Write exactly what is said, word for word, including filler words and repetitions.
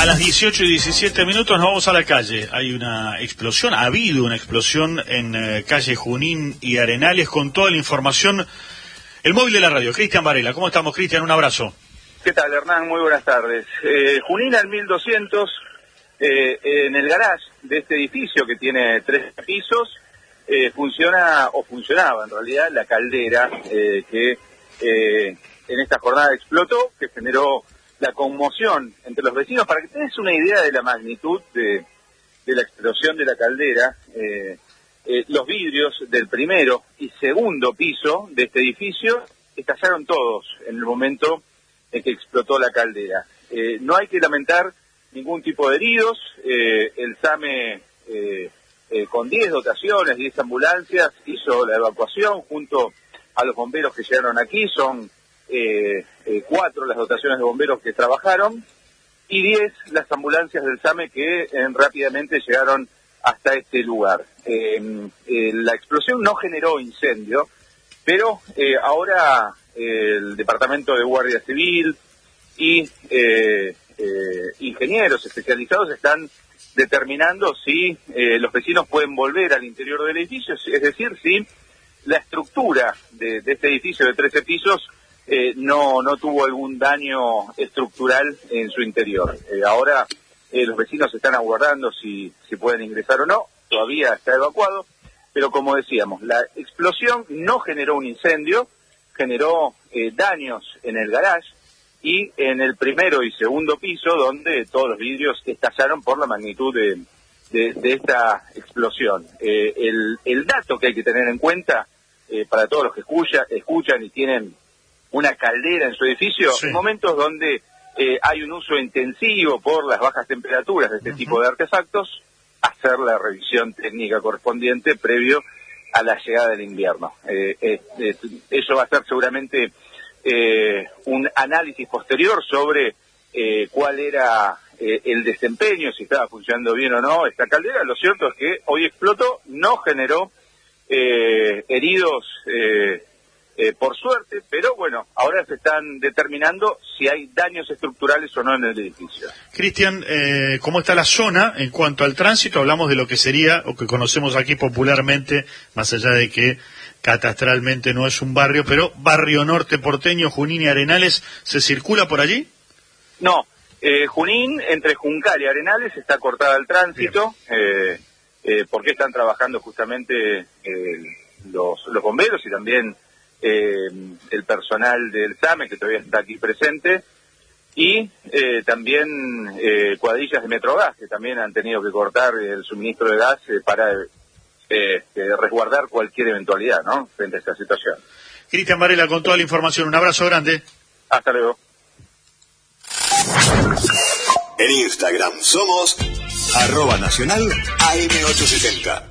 A las dieciocho y diecisiete minutos nos vamos a la calle. Hay una explosión, ha habido una explosión en eh, calle Junín y Arenales con toda la información. El móvil de la radio, Cristian Varela. ¿Cómo estamos, Cristian? Un abrazo. ¿Qué tal, Hernán? Muy buenas tardes. Eh, Junín al mil doscientos, eh, en el garage de este edificio que tiene tres pisos, eh, funciona, o funcionaba en realidad, la caldera eh, que eh, en esta jornada explotó, que generó la conmoción entre los vecinos. Para que tengas una idea de la magnitud de, de la explosión de la caldera, eh, eh, los vidrios del primero y segundo piso de este edificio estallaron todos en el momento en que explotó la caldera. Eh, no hay que lamentar ningún tipo de heridos. Eh, el SAME, eh, eh, con diez dotaciones, diez ambulancias, hizo la evacuación junto a los bomberos que llegaron aquí. Son Eh, eh, cuatro las dotaciones de bomberos que trabajaron y diez las ambulancias del SAME que eh, rápidamente llegaron hasta este lugar. Eh, eh, la explosión no generó incendio, pero eh, ahora eh, el Departamento de Guardia Civil y eh, eh, ingenieros especializados están determinando si eh, los vecinos pueden volver al interior del edificio, es decir, si la estructura de, de este edificio de trece pisos Eh, no no tuvo algún daño estructural en su interior. Eh, ahora eh, los vecinos están aguardando si, si pueden ingresar o no, todavía está evacuado, pero como decíamos, la explosión no generó un incendio, generó eh, daños en el garage y en el primero y segundo piso, donde todos los vidrios estallaron por la magnitud de, de, de esta explosión. Eh, el, el dato que hay que tener en cuenta eh, para todos los que escucha, escuchan y tienen una caldera en su edificio, sí. En momentos donde eh, hay un uso intensivo por las bajas temperaturas de este uh-huh. tipo de artefactos, hacer la revisión técnica correspondiente previo a la llegada del invierno. Eh, eh, eh, eso va a ser seguramente eh, un análisis posterior sobre eh, cuál era eh, el desempeño, si estaba funcionando bien o no esta caldera. Lo cierto es que hoy explotó, no generó eh, heridos eh, Eh, por suerte, pero bueno, ahora se están determinando si hay daños estructurales o no en el edificio. Cristian, eh, ¿cómo está la zona en cuanto al tránsito? Hablamos de lo que sería, o que conocemos aquí popularmente, más allá de que catastralmente no es un barrio, pero barrio norte porteño, Junín y Arenales, ¿se circula por allí? No, eh, Junín, entre Juncal y Arenales, está cortada el tránsito, eh, eh, porque están trabajando justamente eh, los, los bomberos y también Eh, el personal del SAME, que todavía está aquí presente, y eh, también eh, cuadrillas de Metrogas, que también han tenido que cortar el suministro de gas eh, para eh, eh, resguardar cualquier eventualidad, ¿no?, frente a esta situación. Cristian Varela con toda la información. Un abrazo grande. Hasta luego. En Instagram somos arroba nacional A M ochocientos setenta.